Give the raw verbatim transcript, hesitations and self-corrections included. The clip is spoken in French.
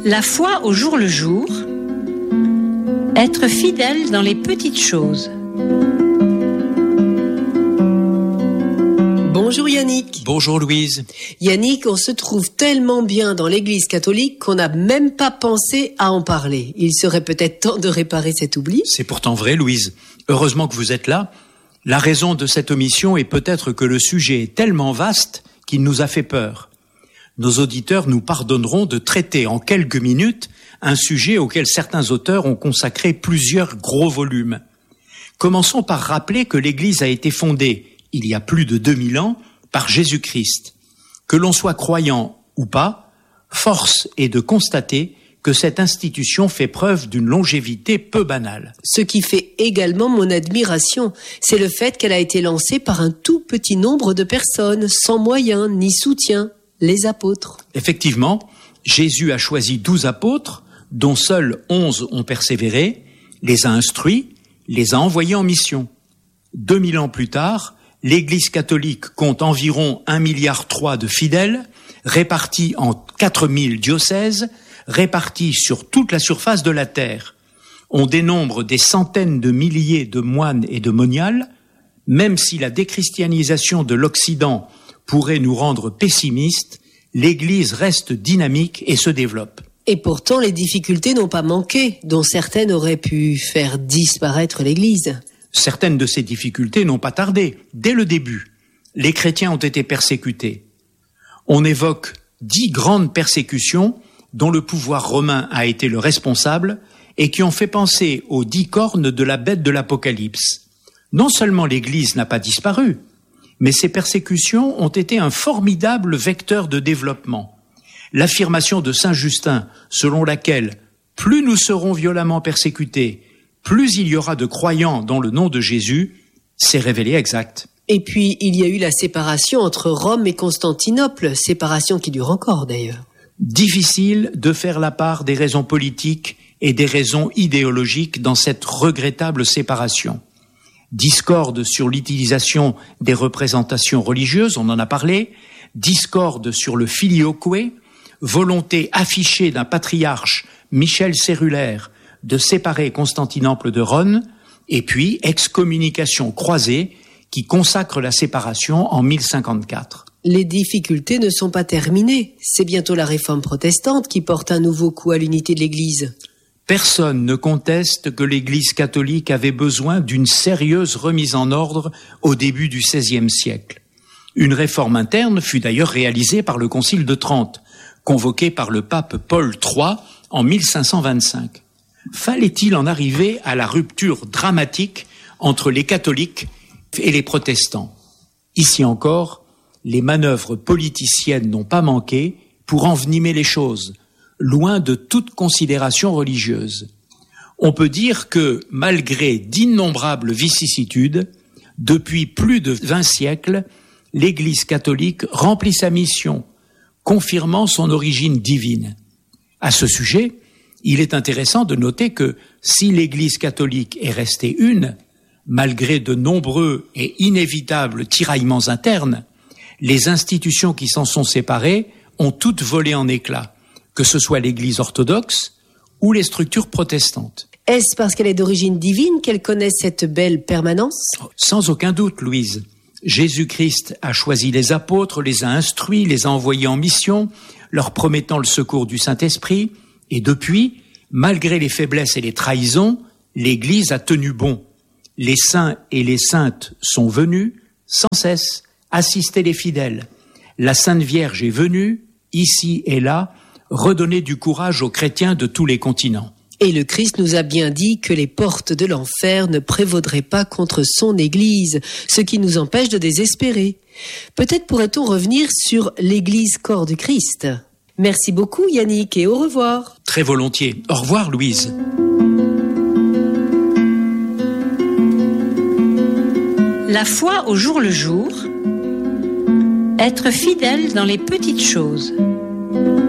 La foi au jour le jour, être fidèle dans les petites choses. Bonjour Yannick. Bonjour Louise. Yannick, on se trouve tellement bien dans l'église catholique qu'on n'a même pas pensé à en parler. Il serait peut-être temps de réparer cet oubli. C'est pourtant vrai Louise. Heureusement que vous êtes là. La raison de cette omission est peut-être que le sujet est tellement vaste qu'il nous a fait peur. Nos auditeurs nous pardonneront de traiter en quelques minutes un sujet auquel certains auteurs ont consacré plusieurs gros volumes. Commençons par rappeler que l'Église a été fondée, il y a plus de deux mille ans, par Jésus-Christ. Que l'on soit croyant ou pas, force est de constater que cette institution fait preuve d'une longévité peu banale. Ce qui fait également mon admiration, c'est le fait qu'elle a été lancée par un tout petit nombre de personnes, sans moyens ni soutien, les apôtres. Effectivement, Jésus a choisi douze apôtres, dont seuls onze ont persévéré, les a instruits, les a envoyés en mission. Deux mille ans plus tard, l'Église catholique compte environ un milliard trois de fidèles, répartis en quatre mille diocèses, répartis sur toute la surface de la terre. On dénombre des centaines de milliers de moines et de moniales, même si la déchristianisation de l'Occident pourrait nous rendre pessimistes, l'Église reste dynamique et se développe. Et pourtant, les difficultés n'ont pas manqué, dont certaines auraient pu faire disparaître l'Église. Certaines de ces difficultés n'ont pas tardé. Dès le début, les chrétiens ont été persécutés. On évoque dix grandes persécutions dont le pouvoir romain a été le responsable et qui ont fait penser aux dix cornes de la bête de l'Apocalypse. Non seulement l'Église n'a pas disparu, mais ces persécutions ont été un formidable vecteur de développement. L'affirmation de saint Justin, selon laquelle plus nous serons violemment persécutés, plus il y aura de croyants dans le nom de Jésus, s'est révélée exacte. Et puis, il y a eu la séparation entre Rome et Constantinople, séparation qui dure encore d'ailleurs. Difficile de faire la part des raisons politiques et des raisons idéologiques dans cette regrettable séparation. Discorde sur l'utilisation des représentations religieuses, on en a parlé, discorde sur le filioque, volonté affichée d'un patriarche, Michel Cérulaire, de séparer Constantinople de Rome, et puis excommunication croisée qui consacre la séparation en mille cinquante-quatre. Les difficultés ne sont pas terminées. C'est bientôt la réforme protestante qui porte un nouveau coup à l'unité de l'Église. Personne ne conteste que l'Église catholique avait besoin d'une sérieuse remise en ordre au début du seizième siècle. Une réforme interne fut d'ailleurs réalisée par le Concile de Trente, convoqué par le pape Paul trois en mille cinq cent vingt-cinq. Fallait-il en arriver à la rupture dramatique entre les catholiques et les protestants? Ici encore, les manœuvres politiciennes n'ont pas manqué pour envenimer les choses, loin de toute considération religieuse. On peut dire que, malgré d'innombrables vicissitudes, depuis plus de vingt siècles, l'Église catholique remplit sa mission, confirmant son origine divine. À ce sujet, il est intéressant de noter que si l'Église catholique est restée une, malgré de nombreux et inévitables tiraillements internes, les institutions qui s'en sont séparées ont toutes volé en éclats, que ce soit l'Église orthodoxe ou les structures protestantes. Est-ce parce qu'elle est d'origine divine qu'elle connaît cette belle permanence? Sans aucun doute, Louise. Jésus-Christ a choisi les apôtres, les a instruits, les a envoyés en mission, leur promettant le secours du Saint-Esprit, et depuis, malgré les faiblesses et les trahisons, l'Église a tenu bon. Les saints et les saintes sont venus, sans cesse, assister les fidèles. La Sainte Vierge est venue, ici et là, redonner du courage aux chrétiens de tous les continents. Et le Christ nous a bien dit que les portes de l'enfer ne prévaudraient pas contre son Église, ce qui nous empêche de désespérer. Peut-être pourrait-on revenir sur l'Église corps du Christ. Merci beaucoup Yannick et au revoir. Très volontiers. Au revoir Louise. La foi au jour le jour, être fidèle dans les petites choses.